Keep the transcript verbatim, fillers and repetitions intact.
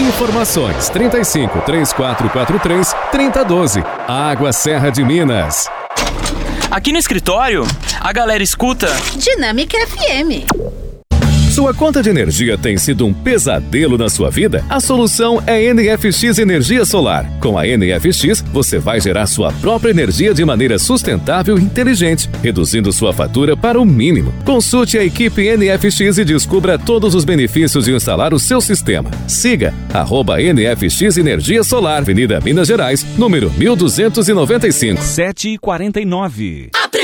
Informações trinta e cinco, três quatro quatro três, trinta e doze. Água Serra de Minas. Aqui no escritório, a galera escuta Dinâmica F M. Sua conta de energia tem sido um pesadelo na sua vida? A solução é N F X Energia Solar. Com a N F X, você vai gerar sua própria energia de maneira sustentável e inteligente, reduzindo sua fatura para o mínimo. Consulte a equipe N F X e descubra todos os benefícios de instalar o seu sistema. Siga arroba N F X Energia Solar, Avenida Minas Gerais, número mil duzentos e noventa e cinco. sete e quarenta e nove. A